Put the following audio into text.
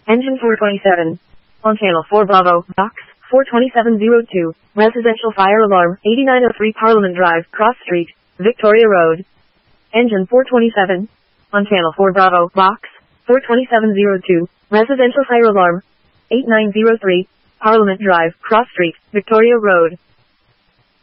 Engine 427. On channel 4 Bravo, box 42702, residential fire alarm, 8903 Parliament Drive, Cross Street, Victoria Road. Engine 427. On channel 4 Bravo, box 42702, residential fire alarm, 8903 Parliament Drive, Cross Street, Victoria Road.